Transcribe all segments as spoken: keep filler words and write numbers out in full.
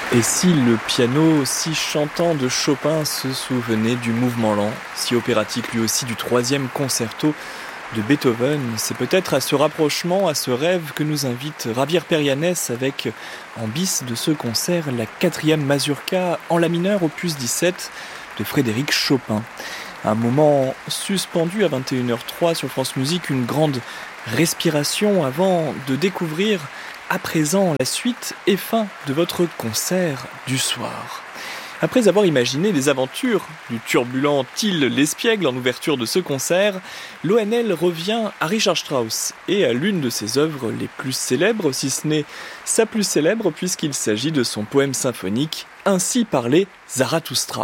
Et si le piano si chantant de Chopin se souvenait du mouvement lent, si opératique lui aussi du troisième concerto de Beethoven, c'est peut-être à ce rapprochement, à ce rêve que nous invite Javier Perianes avec en bis de ce concert la quatrième mazurka en la mineur opus dix-sept de Frédéric Chopin. Un moment suspendu à vingt et une heures trois sur France Musique, une grande respiration avant de découvrir à présent la suite et fin de votre concert du soir. Après avoir imaginé les aventures du turbulent Till L'Espiègle en ouverture de ce concert, l'O N L revient à Richard Strauss et à l'une de ses œuvres les plus célèbres, si ce n'est sa plus célèbre puisqu'il s'agit de son poème symphonique « Ainsi parlait Zarathustra ».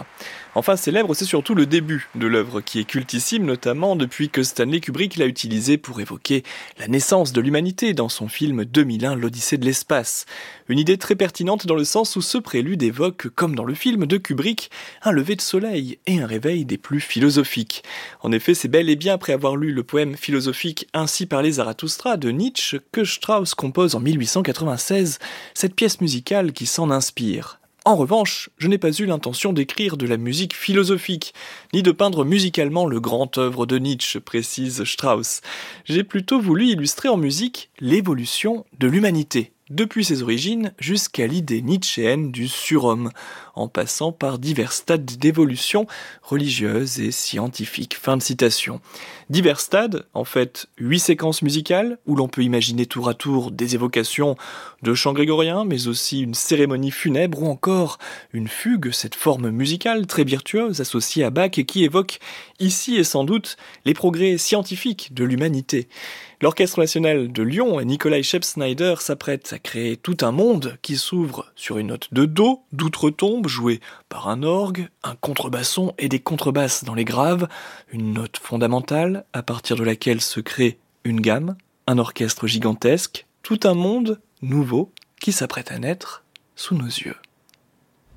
Enfin célèbre, c'est surtout le début de l'œuvre qui est cultissime, notamment depuis que Stanley Kubrick l'a utilisé pour évoquer la naissance de l'humanité dans son film deux mille un, l'Odyssée de l'espace. Une idée très pertinente dans le sens où ce prélude évoque, comme dans le film de Kubrick, un lever de soleil et un réveil des plus philosophiques. En effet, c'est bel et bien après avoir lu le poème philosophique « Ainsi parlait Zarathustra » de Nietzsche que Strauss compose en mille huit cent quatre-vingt-seize cette pièce musicale qui s'en inspire. En revanche, je n'ai pas eu l'intention d'écrire de la musique philosophique, ni de peindre musicalement le grand œuvre de Nietzsche, précise Strauss. J'ai plutôt voulu illustrer en musique l'évolution de l'humanité, depuis ses origines jusqu'à l'idée nietzschéenne du surhomme, en passant par divers stades d'évolution religieuse et scientifique. Fin de citation. Divers stades, en fait, huit séquences musicales, où l'on peut imaginer tour à tour des évocations de chants grégoriens, mais aussi une cérémonie funèbre ou encore une fugue, cette forme musicale très virtuose associée à Bach et qui évoque ici et sans doute les progrès scientifiques de l'humanité. L'Orchestre national de Lyon et Nikolai Scheib-Snyder s'apprêtent à créer tout un monde qui s'ouvre sur une note de Do, d'outre-tombe, jouée par un orgue, un contrebasson et des contrebasses dans les graves, une note fondamentale à partir de laquelle se crée une gamme, un orchestre gigantesque, tout un monde nouveau qui s'apprête à naître sous nos yeux.